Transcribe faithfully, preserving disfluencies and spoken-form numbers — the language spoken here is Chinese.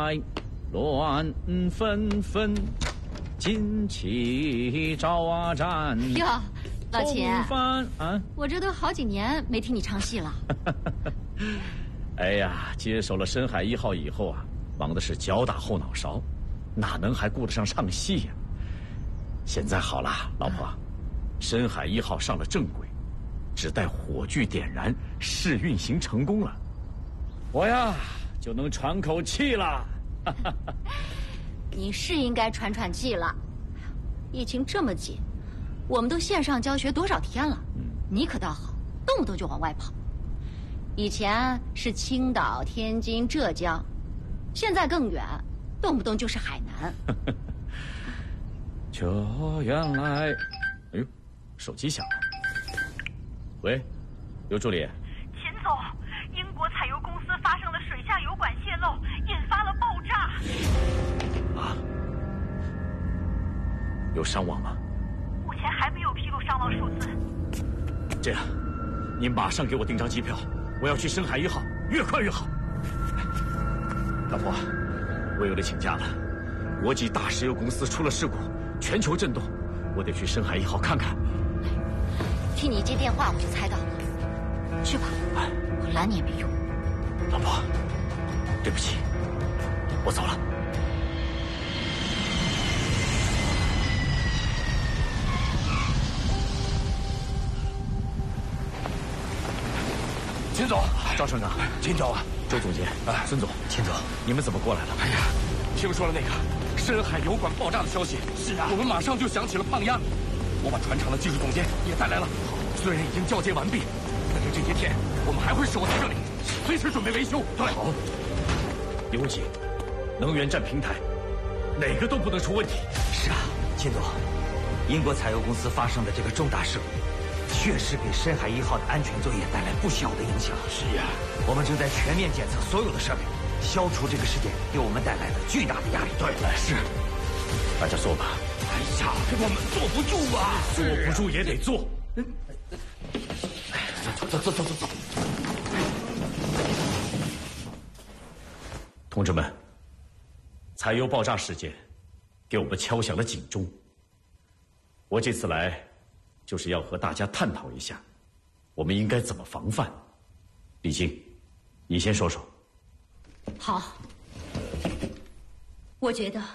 来，乱纷纷，旌旗招啊展。 哟，老秦， 啊， 我这都好几年没听你唱戏了。 哎呀，接手了深海一号以后啊，忙的是脚打后脑勺，哪能还顾得上唱戏呀？现在好了，老婆，深海一号上了正轨，只待火炬点燃，试运行成功了，我呀就能喘口气了。 你是应该喘喘气了。疫情这么紧，我们都线上教学多少天了，嗯、你可倒好，动不动就往外跑。以前是青岛、天津、浙江，现在更远，动不动就是海南。 就原来，哎呦，手机响了。喂，刘助理。 秦总，英国采油公司发生了水下油管泄漏，引发了爆炸。 啊？有伤亡吗？ 目前还没有披露伤亡数字。 这样，你马上给我订张机票，我要去深海一号，越快越好。老婆，我有得请假了。国际大石油公司出了事故，全球震动，我得去深海一号看看。 听你接电话我就猜到了，去吧，我拦你也没用。 老婆，对不起，我走了。 秦总， 赵省长， 秦总， 周总监， 啊， 孙总， 秦总， 你们怎么过来了？ 哎呀，听说了那个深海油管爆炸的消息。是啊，我们马上就想起了胖丫，我把船厂的技术总监也带来了。虽然已经交接完毕，但是这些天我们还会守在这里，随时准备维修。对， 好，油井、能源站平台，哪个都不能出问题。 是啊，秦总，英国采油公司发生的这个重大事故，确实给深海一号的安全作业带来不小的影响。 是呀， 我们正在全面检测所有的设备，消除这个事件给我们带来的巨大的压力。 对，是。 大家做吧。 哎呀，我们坐不住啊！ 坐不住也得做。 走走走走走。 同志们，采油爆炸事件给我们敲响了警钟。我这次来，就是要和大家探讨一下，我们应该怎么防范。李静，你先说说。 好，我觉得